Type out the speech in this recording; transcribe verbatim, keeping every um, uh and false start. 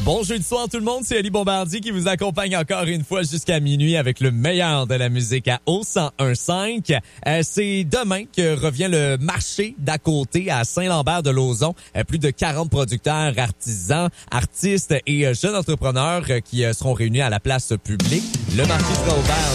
Bon jeudi soir tout le monde, c'est Ali Bombardier qui vous accompagne encore une fois jusqu'à minuit avec le meilleur de la musique à O cent un virgule cinq. Euh, c'est demain que revient le marché d'à côté à Saint-Lambert-de-Lauzon. Euh, plus de quarante producteurs, artisans, artistes et euh, jeunes entrepreneurs euh, qui euh, seront réunis à la place publique. Le marché sera ouvert